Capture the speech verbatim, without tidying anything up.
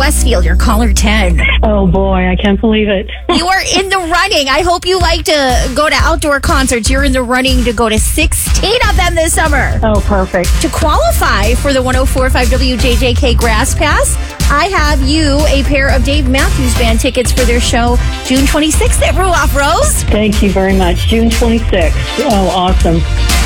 Westfield. You're caller ten. Oh, boy, I can't believe it. You are in the running. I hope you like to go to outdoor concerts. You're in the running to go to sixteen of them this summer. Oh, perfect. To qualify for the one oh four point five W J J K Grass Pass, I have you a pair of Dave Matthews Band tickets for their show June twenty-sixth at Ruoff Rose. Thank you very much. June twenty-sixth. Oh, awesome.